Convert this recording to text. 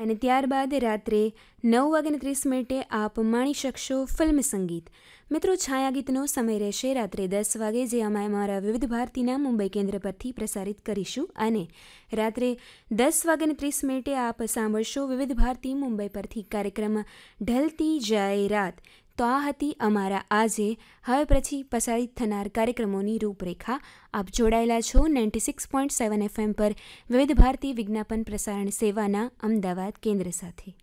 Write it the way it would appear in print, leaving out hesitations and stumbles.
અને ત્યારબાદ રાત્રે 9:30 આપ માણી શકશો ફિલ્મ સંગીત. મિત્રો, છાયાગીતનો સમય રહેશે રાત્રે 10 વાગે, જે અમે અમારા વિવિધ ભારતીના મુંબઈ કેન્દ્ર પરથી પ્રસારિત કરીશું. અને રાત્રે 10:30 આપ સાંભળશો વિવિધ ભારતી મુંબઈ પરથી કાર્યક્રમ ઢલતી જાય રાત. તો આ હતી અમારા આજે હવે પછી પ્રસારિત થનાર કાર્યક્રમોની રૂપરેખા. આપ જોડાયેલા છો 96.7 FM પર વિવિધ ભારતી વિજ્ઞાપન પ્રસારણ સેવાના અમદાવાદ કેન્દ્ર સાથે.